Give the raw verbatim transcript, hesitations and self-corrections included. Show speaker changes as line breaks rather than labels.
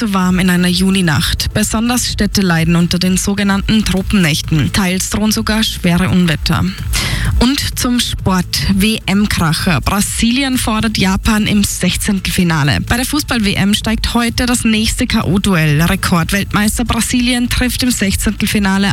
zu warm in einer Juninacht. Besonders Städte leiden unter den sogenannten Tropennächten. Teils drohen sogar schwere Unwetter. Und zum Sport. W M-Kracher. Brasilien fordert Japan im Sechzehntelfinale. Bei der Fußball-W M steigt heute das nächste K O-Duell. Rekordweltmeister Brasilien trifft im Sechzehntelfinale